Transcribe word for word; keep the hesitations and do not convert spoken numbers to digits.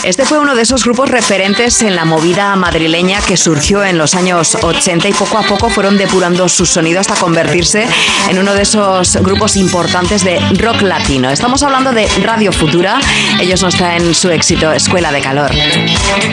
Este fue uno de esos grupos referentes en la movida madrileña que surgió en los años ochenta y poco a poco fueron depurando su sonido hasta convertirse en uno de esos grupos importantes de rock latino. Estamos hablando de Radio Futura. Ellos nos traen su éxito, Escuela de Calor.